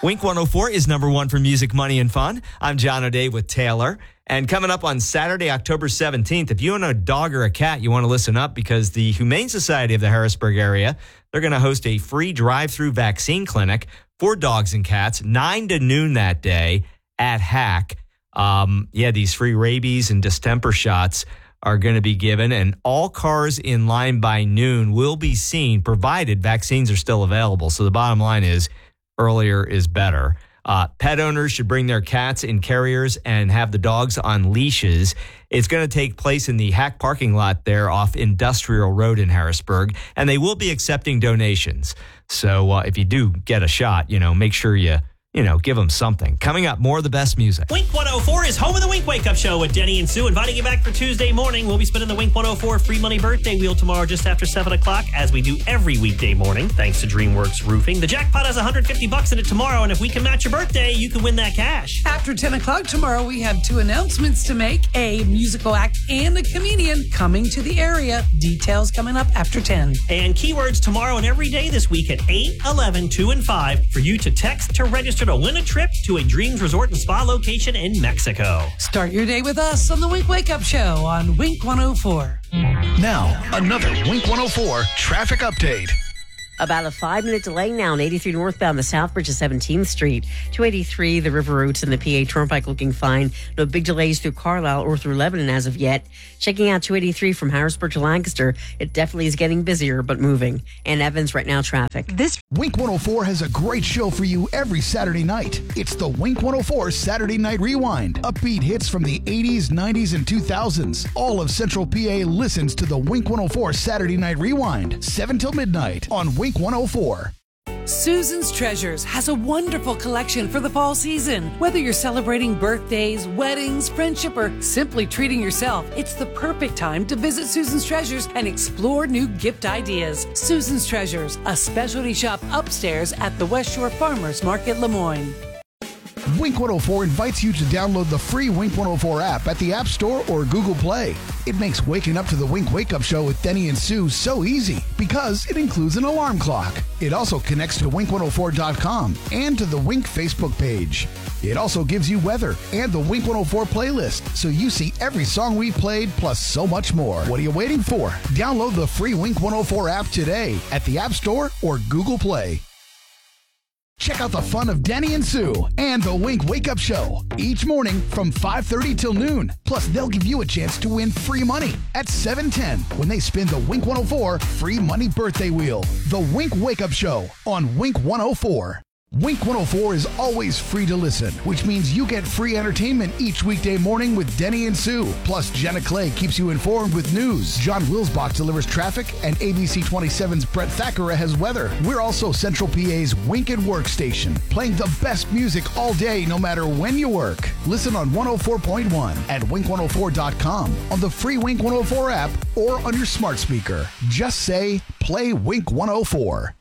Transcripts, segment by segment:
Wink 104 is number one for music, money, and fun. I'm John O'Day with Taylor. And coming up on Saturday, October 17th, if you own a dog or a cat, you want to listen up because the Humane Society of the Harrisburg area, they're going to host a free drive-through vaccine clinic for dogs and cats, 9 to noon that day at Hack. These free rabies and distemper shots are going to be given, and all cars in line by noon will be seen, provided vaccines are still available. So the bottom line is, earlier is better. Pet owners should bring their cats in carriers and have the dogs on leashes. It's going to take place in the Hack parking lot there off Industrial Road in Harrisburg, and they will be accepting donations. So if you do get a shot, make sure you give them something. Coming up, more of the best music. Wink 104 is home of the Wink Wake Up Show with Denny and Sue, inviting you back for Tuesday morning. We'll be spinning the Wink 104 free money birthday wheel tomorrow just after 7 o'clock, as we do every weekday morning, thanks to DreamWorks Roofing. The jackpot has $150 in it tomorrow, and if we can match your birthday, you can win that cash. After 10 o'clock tomorrow, we have 2 announcements to make, a musical act and a comedian coming to the area. Details coming up after 10. And keywords tomorrow and every day this week at 8, 11, 2, and 5 for you to text to register to win a trip to a Dreams Resort and Spa location in Mexico. Start your day with us on the Wink Wake Up Show on Wink 104. Now, another Wink 104 traffic update. About a 5-minute delay now on 83 northbound, the South Bridge of 17th Street. 283, the River Routes and the PA Turnpike looking fine. No big delays through Carlisle or through Lebanon as of yet. Checking out 283 from Harrisburg to Lancaster. It definitely is getting busier, but moving. And Evans right now traffic. This Wink 104 has a great show for you every Saturday night. It's the Wink 104 Saturday Night Rewind. Upbeat hits from the 80s, 90s, and 2000s. All of Central PA listens to the Wink 104 Saturday Night Rewind, 7 till midnight on Wink 104. Susan's Treasures has a wonderful collection for the fall season. Whether you're celebrating birthdays, weddings, friendship, or simply treating yourself, it's the perfect time to visit Susan's Treasures and explore new gift ideas. Susan's Treasures, a specialty shop upstairs at the West Shore Farmers Market, Lemoyne. Wink 104 invites you to download the free Wink 104 app at the App Store or Google Play. It makes waking up to the Wink Wake Up Show with Denny and Sue so easy because it includes an alarm clock. It also connects to Wink104.com and to the Wink Facebook page. It also gives you weather and the Wink 104 playlist, so you see every song we've played plus so much more. What are you waiting for? Download the free Wink 104 app today at the App Store or Google Play. Check out the fun of Denny and Sue and the Wink Wake Up Show each morning from 5:30 till noon. Plus, they'll give you a chance to win free money at 7:10 when they spin the Wink 104 free money birthday wheel. The Wink Wake Up Show on Wink 104. Wink 104 is always free to listen, which means you get free entertainment each weekday morning with Denny and Sue. Plus, Jenna Clay keeps you informed with news. John Wilsbach delivers traffic, and ABC 27's Brett Thackeray has weather. We're also Central PA's Wink and Work station, playing the best music all day, no matter when you work. Listen on 104.1 at Wink104.com, on the free Wink 104 app, or on your smart speaker. Just say, play Wink 104.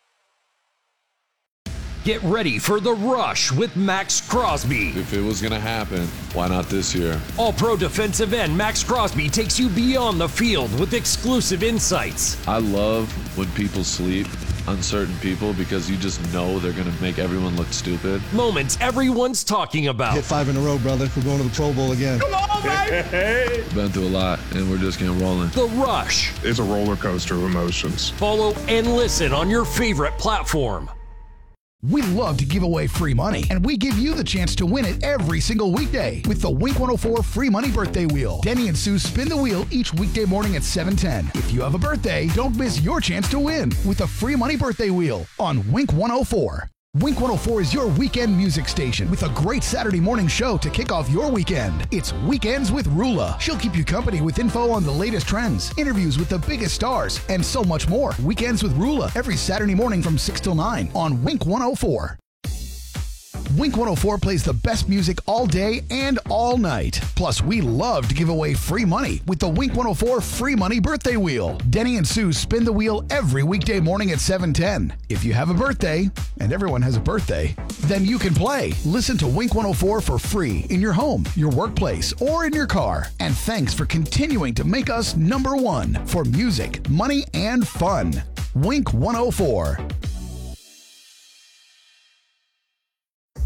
Get ready for The Rush with Max Crosby. If it was going to happen, why not this year? All-pro defensive end Max Crosby takes you beyond the field with exclusive insights. I love when people sleep, uncertain people, because you just know they're going to make everyone look stupid. Moments everyone's talking about. Hit 5 in a row, brother. We're going to the Pro Bowl again. Come on, baby! Been through a lot, and we're just getting rolling. The Rush. It's a roller coaster of emotions. Follow and listen on your favorite platform. We love to give away free money, and we give you the chance to win it every single weekday with the Wink 104 free money birthday wheel. Denny and Sue spin the wheel each weekday morning at 7:10. If you have a birthday, don't miss your chance to win with the free money birthday wheel on Wink 104. Wink 104 is your weekend music station with a great Saturday morning show to kick off your weekend. It's Weekends with Rula. She'll keep you company with info on the latest trends, interviews with the biggest stars, and so much more. Weekends with Rula every Saturday morning from 6 till 9 on Wink 104. Wink 104 plays the best music all day and all night. Plus, we love to give away free money with the Wink 104 free money birthday wheel. Denny and Sue spin the wheel every weekday morning at 7:10. If you have a birthday, and everyone has a birthday, then you can play. Listen to Wink 104 for free in your home, your workplace, or in your car. And thanks for continuing to make us number one for music, money, and fun. Wink 104.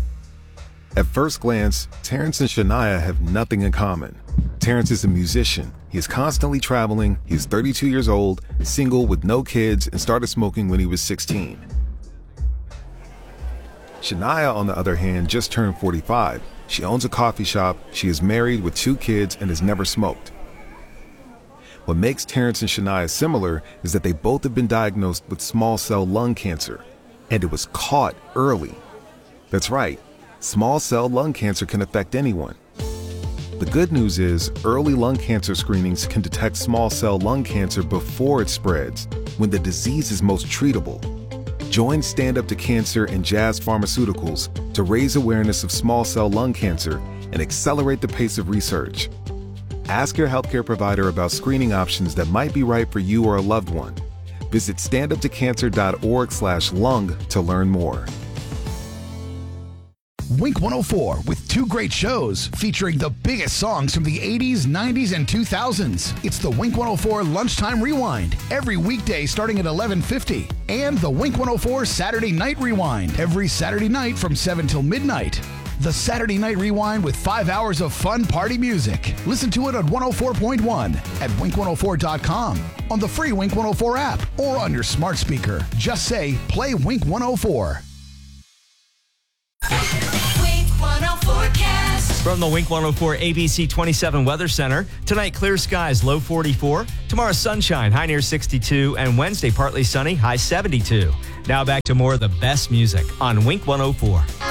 At first glance, Terrence and Shania have nothing in common. Terrence is a musician. He is constantly traveling. He is 32 years old, single with no kids, and started smoking when he was 16. Shania, on the other hand, just turned 45. She owns a coffee shop, she is married with 2 kids, and has never smoked. What makes Terrence and Shania similar is that they both have been diagnosed with small cell lung cancer, and it was caught early. That's right, small cell lung cancer can affect anyone. The good news is early lung cancer screenings can detect small cell lung cancer before it spreads, when the disease is most treatable. Join Stand Up to Cancer and Jazz Pharmaceuticals to raise awareness of small cell lung cancer and accelerate the pace of research. Ask your healthcare provider about screening options that might be right for you or a loved one. Visit standuptocancer.org/lung to learn more. Wink 104 with 2 great shows featuring the biggest songs from the 80s, 90s, and 2000s. It's the Wink 104 Lunchtime Rewind every weekday starting at 11:50. And the Wink 104 Saturday Night Rewind every Saturday night from 7 till midnight. The Saturday Night Rewind with 5 hours of fun party music. Listen to it on 104.1 at wink104.com, on the free Wink 104 app, or on your smart speaker. Just say, play Wink 104. From the Wink 104 ABC 27 Weather Center, tonight clear skies, low 44. Tomorrow sunshine, high near 62. And Wednesday partly sunny, high 72. Now back to more of the best music on Wink 104.